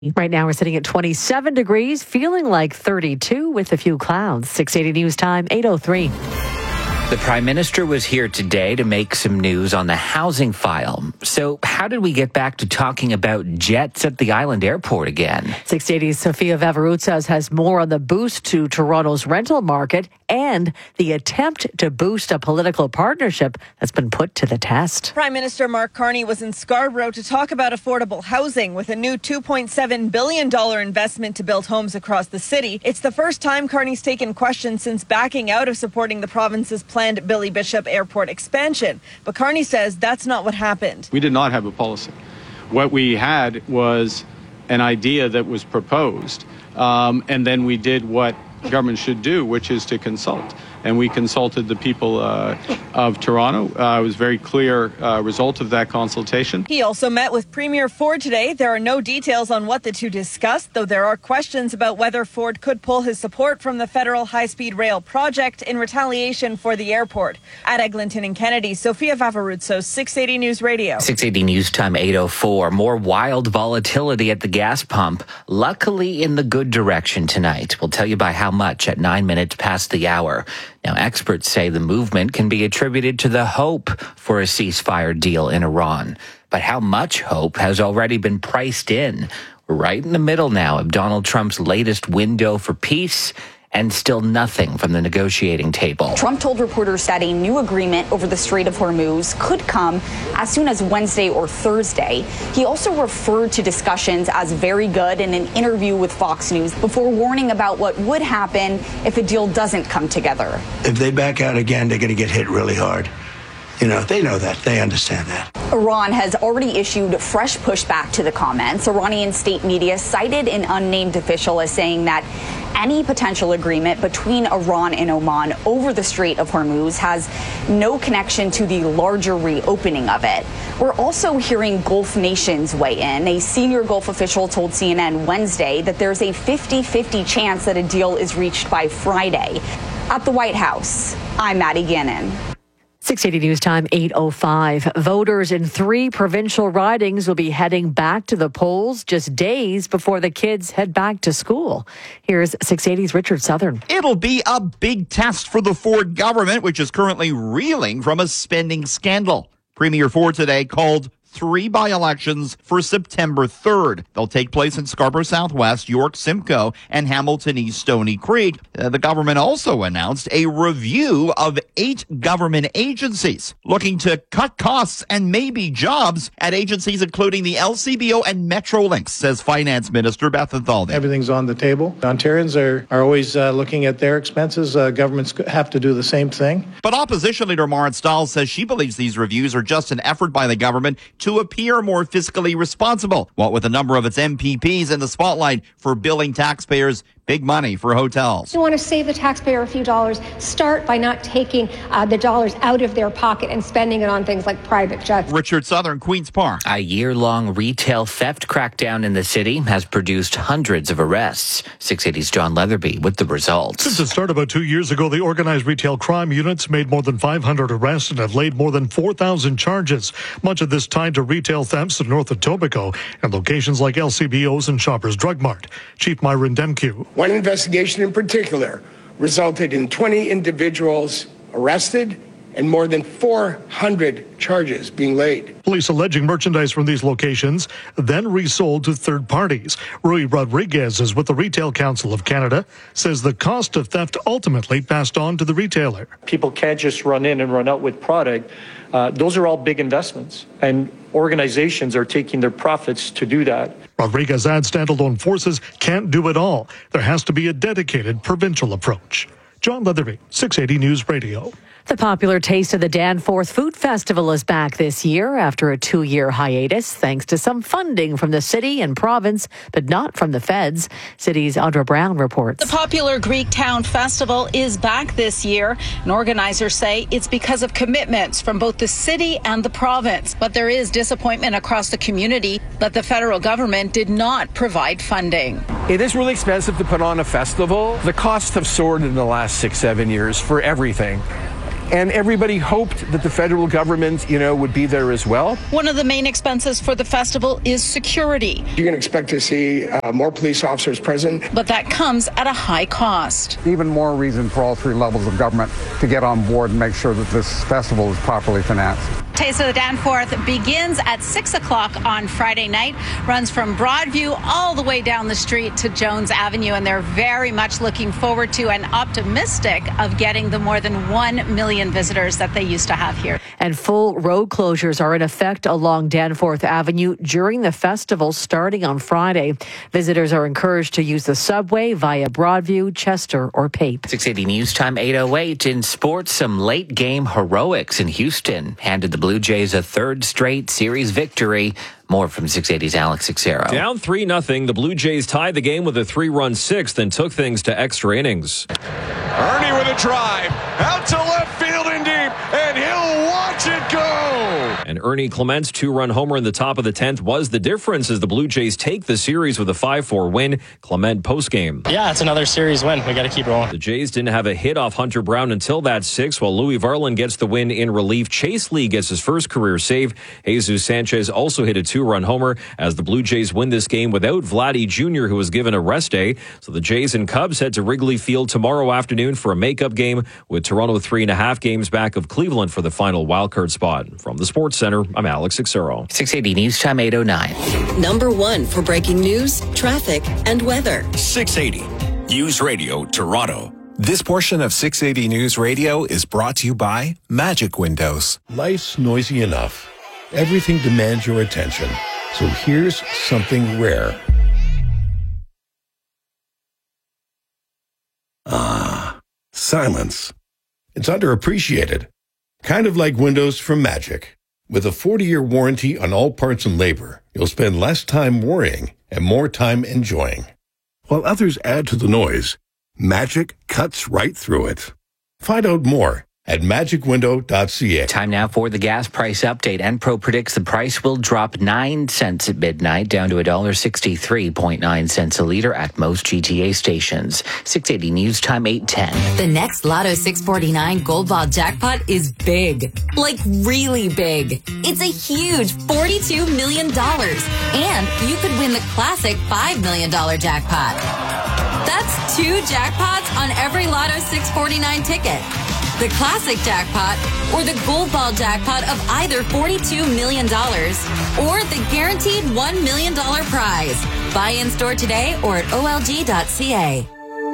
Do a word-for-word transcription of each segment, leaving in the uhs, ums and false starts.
Right now we're sitting at twenty-seven degrees, feeling like thirty-two with a few clouds. six eighty News Time, eight oh three. The Prime Minister was here today to make some news on the housing file. So how did we get back to talking about jets at the Island Airport again? six eighty's Sofia Vavarutsa has more on the boost to Toronto's rental market and the attempt to boost a political partnership that's been put to the test. Prime Minister Mark Carney was in Scarborough to talk about affordable housing with a new two point seven billion dollars investment to build homes across the city. It's the first time Carney's taken questions since backing out of supporting the province's planned Billy Bishop Airport expansion. But Carney says that's not what happened. We did not have a policy. What we had was an idea that was proposed, um, and then we did what government should do, which is to consult. And we consulted the people uh, of Toronto. Uh, it was a very clear uh, result of that consultation. He also met with Premier Ford today. There are no details on what the two discussed, though there are questions about whether Ford could pull his support from the federal high-speed rail project in retaliation for the airport. At Eglinton and Kennedy, Sofia Vavarutsa, six eighty News Radio. six eighty News Time, eight oh four. More wild volatility at the gas pump, luckily in the good direction tonight. We'll tell you by how much at nine minutes past the hour. Now, experts say the movement can be attributed to the hope for a ceasefire deal in Iran. But how much hope has already been priced in? We're right in the middle now of Donald Trump's latest window for peace, and still nothing from the negotiating table. Trump told reporters that a new agreement over the Strait of Hormuz could come as soon as Wednesday or Thursday. He also referred to discussions as very good in an interview with Fox News before warning about what would happen if a deal doesn't come together. If they back out again, they're going to get hit really hard. You know, they know that. They understand that. Iran has already issued fresh pushback to the comments. Iranian state media cited an unnamed official as saying that any potential agreement between Iran and Oman over the Strait of Hormuz has no connection to the larger reopening of it. We're also hearing Gulf nations weigh in. A senior Gulf official told C N N Wednesday that there's a fifty-fifty chance that a deal is reached by Friday. At the White House, I'm Maddie Gannon. six eighty News Time, eight oh five. Voters in three provincial ridings will be heading back to the polls just days before the kids head back to school. Here's six eighty's Richard Southern. It'll be a big test for the Ford government, which is currently reeling from a spending scandal. Premier Ford today called three by-elections for September third. They'll take place in Scarborough Southwest, York Simcoe, and Hamilton East Stony Creek. Uh, the government also announced a review of eight government agencies, looking to cut costs and maybe jobs at agencies including the L C B O and Metrolinx, says Finance Minister Beth Athalde. Everything's on the table. Ontarians are, are always uh, looking at their expenses. Uh, governments have to do the same thing. But Opposition Leader Marit Stahl says she believes these reviews are just an effort by the government to appear more fiscally responsible, what with a number of its M P Ps in the spotlight for billing taxpayers big money for hotels. You want to save the taxpayer a few dollars, start by not taking uh, the dollars out of their pocket and spending it on things like private jets. Richard Southern, Queen's Park. A year-long retail theft crackdown in the city has produced hundreds of arrests. six eighty's John Leatherby with the results. Since the start about two years ago, the organized retail crime units made more than five hundred arrests and have laid more than four thousand charges. Much of this tied to retail thefts in North Etobicoke and locations like L C B Os and Shoppers Drug Mart. Chief Myron Demkew. One investigation in particular resulted in twenty individuals arrested and more than four hundred charges being laid. Police alleging merchandise from these locations then resold to third parties. Rui Rodriguez is with the Retail Council of Canada, says the cost of theft ultimately passed on to the retailer. People can't just run in and run out with product. Uh, those are all big investments, and organizations are taking their profits to do that. Rodriguez adds standalone forces can't do it all. There has to be a dedicated provincial approach. John Leatherby, six eighty News Radio. The popular Taste of the Danforth Food Festival is back this year after a two-year hiatus, thanks to some funding from the city and province, but not from the feds. City's Audra Brown reports. The popular Greek Town Festival is back this year, and organizers say it's because of commitments from both the city and the province. But there is disappointment across the community that the federal government did not provide funding. It is really expensive to put on a festival. The costs have soared in the last six, seven years for everything. and everybody hoped that the federal government, you know, would be there as well. One of the main expenses for the festival is security. You can expect to see uh, more police officers present. But that comes at a high cost. Even more reason for all three levels of government to get on board and make sure that this festival is properly financed. Taste of the Danforth begins at six o'clock on Friday night, runs from Broadview all the way down the street to Jones Avenue, and they're very much looking forward to and optimistic of getting the more than one million visitors that they used to have here. And full road closures are in effect along Danforth Avenue during the festival starting on Friday. Visitors are encouraged to use the subway via Broadview, Chester, or Pape. six eighty News Time eight oh eight. In sports, some late game heroics in Houston handed the Blue Jays a third straight series victory. More from six eighty's Alex Xero. Down three nothing, the Blue Jays tied the game with a three-run sixth and took things to extra innings. Ernie with a drive, out to left field and deep, and he'll watch it go! And Ernie Clement's two-run homer in the top of the tenth was the difference as the Blue Jays take the series with a five four win. Clement postgame. Yeah, it's another series win. We got to keep rolling. The Jays didn't have a hit off Hunter Brown until that sixth, while Louis Varland gets the win in relief. Chase Lee gets his first career save. Jesus Sanchez also hit a two-run homer as the Blue Jays win this game without Vladdy Junior, who was given a rest day. So the Jays and Cubs head to Wrigley Field tomorrow afternoon for a makeup game, with Toronto three and a half games back of Cleveland for the final wildcard spot. From the Sports Center, I'm Alex Xero. six eighty News Time eight oh nine. Number one for breaking news, traffic, and weather. six eighty News Radio Toronto. This portion of six eighty News Radio is brought to you by Magic Windows. Life's noisy enough. Everything demands your attention. So here's something rare. Ah, silence. It's underappreciated. Kind of like Windows from Magic. With a forty-year warranty on all parts and labor, you'll spend less time worrying and more time enjoying. While others add to the noise, Magic cuts right through it. Find out more at magic window dot c a. Time now for the gas price update. Enpro predicts the price will drop nine cents at midnight, down to one dollar sixty-three point nine cents a liter at most G T A stations. six eighty News Time eight ten. The next Lotto six forty-nine Gold Ball jackpot is big. Like really big. It's a huge forty-two million dollars. And you could win the classic five million dollars jackpot. That's two jackpots on every Lotto six forty-nine ticket. The classic jackpot or the Gold Ball jackpot of either forty-two million dollars or the guaranteed one million dollars prize. Buy in store today or at O L G dot C A.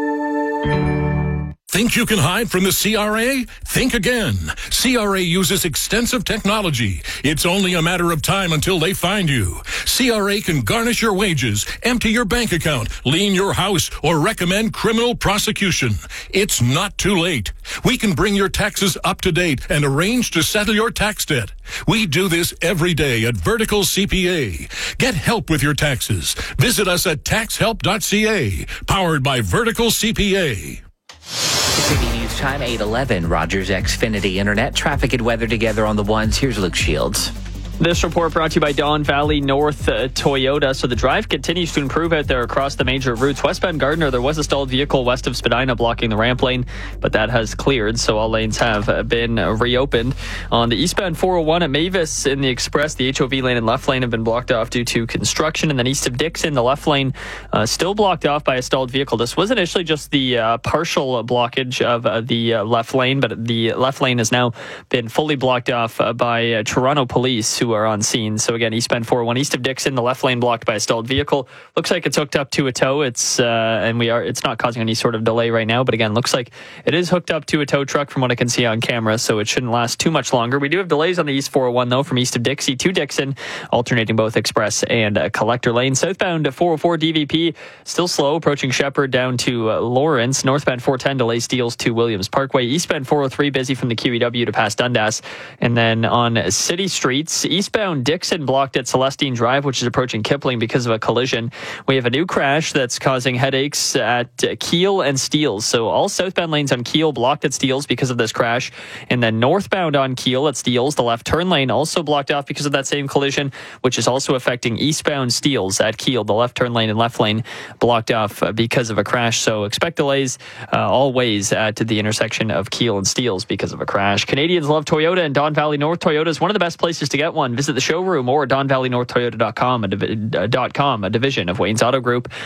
Think you can hide from the C R A? Think again. C R A uses extensive technology. It's only a matter of time until they find you. C R A can garnish your wages, empty your bank account, lien your house, or recommend criminal prosecution. It's not too late. We can bring your taxes up to date and arrange to settle your tax debt. We do this every day at Vertical C P A. Get help with your taxes. Visit us at tax help dot c a. Powered by Vertical C P A. six eighty News Time eight eleven. Rogers Xfinity Internet. Traffic and weather together on the ones. Here's Luke Shields. This report brought to you by Don Valley North uh, Toyota. So the drive continues to improve out there across the major routes. Westbound Gardiner, there was a stalled vehicle west of Spadina blocking the ramp lane, but that has cleared, so all lanes have uh, been uh, reopened. On the eastbound four oh one at Mavis in the Express, the H O V lane and left lane have been blocked off due to construction. And then east of Dixon, the left lane uh, still blocked off by a stalled vehicle. This was initially just the uh, partial blockage of uh, the uh, left lane, but the left lane has now been fully blocked off uh, by uh, Toronto police, who are on scene. So again, eastbound four oh one east of Dixon, the left lane blocked by a stalled vehicle. Looks like it's hooked up to a tow. It's uh, and we are. It's not causing any sort of delay right now. But again, looks like it is hooked up to a tow truck from what I can see on camera. So it shouldn't last too much longer. We do have delays on the east four oh one though, from east of Dixie to Dixon, alternating both express and uh, collector lane. Southbound four oh four D V P still slow, approaching Shepherd down to uh, Lawrence. Northbound four ten delays Steeles to Williams Parkway. Eastbound four oh three busy from the Q E W to past Dundas, and then on city streets. East eastbound Dixon blocked at Celestine Drive, which is approaching Kipling because of a collision. We have a new crash that's causing headaches at Keele and Steeles. So all southbound lanes on Keele blocked at Steeles because of this crash. And then northbound on Keele at Steeles, the left turn lane also blocked off because of that same collision, which is also affecting eastbound Steeles at Keele. The left turn lane and left lane blocked off because of a crash. So expect delays uh, all ways at the intersection of Keele and Steeles because of a crash. Canadians love Toyota, and Don Valley North Toyota is one of the best places to get one. Visit the showroom or don valley north toyota dot com, a, div- uh, .com, a division of Wayne's Auto Group.